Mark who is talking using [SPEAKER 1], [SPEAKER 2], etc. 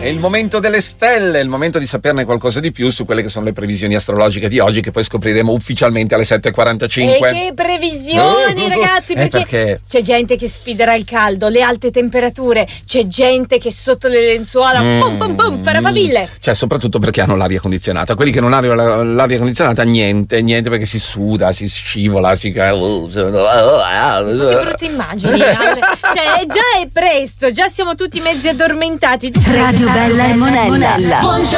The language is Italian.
[SPEAKER 1] È il momento delle stelle, è il momento di saperne qualcosa di più su quelle che sono le previsioni astrologiche di oggi, che poi scopriremo ufficialmente alle 7:45.
[SPEAKER 2] E che previsioni, ragazzi, perché c'è gente che sfiderà il caldo, le alte temperature, c'è gente che sotto le lenzuola pum pum pum farà faville.
[SPEAKER 1] Cioè, soprattutto perché hanno l'aria condizionata. Quelli che non hanno l'aria condizionata, niente perché si suda, si scivola, si
[SPEAKER 2] Che brutte immagini. Cioè, già è presto, già siamo tutti mezzi addormentati.
[SPEAKER 3] Radio Bella e Monella.